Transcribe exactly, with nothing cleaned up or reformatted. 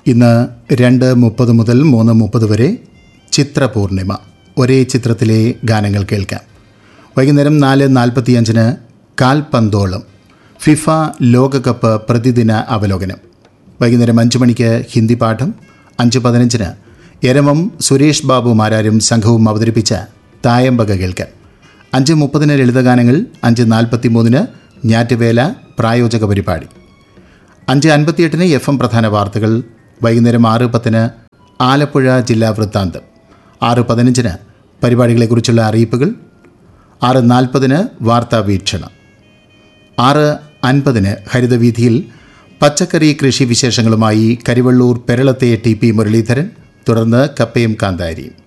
ഇന്ന് രണ്ട് മുപ്പത് മുതൽ മൂന്ന് മുപ്പത് വരെ ചിത്രപൂർണിമ. ഒരേ ചിത്രത്തിലെ ഗാനങ്ങൾ കേൾക്കാം. വൈകുന്നേരം നാല് നാൽപ്പത്തിയഞ്ചിന് കാൽപന്തോളം ഫിഫ ലോകകപ്പ് പ്രതിദിന അവലോകനം. വൈകുന്നേരം അഞ്ച് മണിക്ക് ഹിന്ദി പാഠം. അഞ്ച് പതിനഞ്ചിന് എരമം സുരേഷ് ബാബു മാരാരും സംഘവും അവതരിപ്പിച്ച തായമ്പക കേൾക്കാം. അഞ്ച് മുപ്പതിന് ലളിതഗാനങ്ങൾ. അഞ്ച് നാൽപ്പത്തി മൂന്നിന് ഞാറ്റുവേല പ്രായോജക പരിപാടി. അഞ്ച് അൻപത്തിയെട്ടിന് എഫ് എം പ്രധാന വാർത്തകൾ. വൈകുന്നേരം ആറ് പത്തിന് ആലപ്പുഴ ജില്ലാ വൃത്താന്തം. ആറ് പതിനഞ്ചിന് പരിപാടികളെക്കുറിച്ചുള്ള അറിയിപ്പുകൾ. ആറ് നാൽപ്പതിന് വാർത്താ വീക്ഷണം. ആറ് അൻപതിന് ഹരിതവീഥിയിൽ പച്ചക്കറി കൃഷി വിശേഷങ്ങളുമായി കരിവള്ളൂർ പെരളത്തെ ടി പി മുരളീധരൻ. തുടർന്ന് കപ്പയും കാന്താരിയും.